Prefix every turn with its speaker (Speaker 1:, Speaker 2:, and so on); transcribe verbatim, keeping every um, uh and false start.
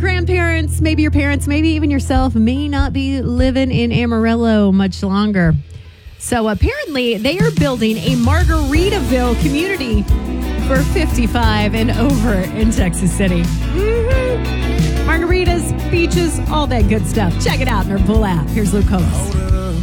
Speaker 1: grandparents, maybe your parents, maybe even yourself may not be living in Amarillo much longer. So apparently they are building a Margaritaville community for fifty-five and over in Texas City. Mm-hmm. Margaritas, beaches, all that good stuff. Check it out in our Pool app. Here's Luke Combs.